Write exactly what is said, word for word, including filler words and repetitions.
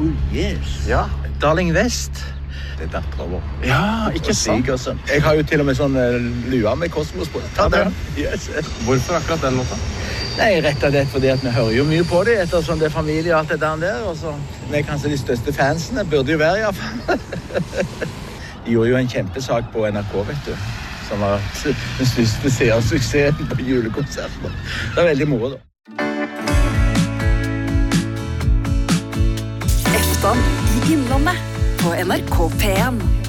Oh, yes. Ja, Darling West. Det er prøver. Ja, ikke sant. Jeg har jo til og med sånn uh, lua med Kosmos på. Ta den. Yes. Hvorfor akkurat den låta? Nei, rett og slett fordi at vi hører jo mye på det, ettersom det er familie og alt det der, og så vi er kanskje de største fansene, burde jo være i hvert fall. De gjorde jo en kjempesak på N R K, vet du, som var den største seersuksessen på julekonserten. Det er veldig moro, da. Eftan i Innlandet på N R K P en.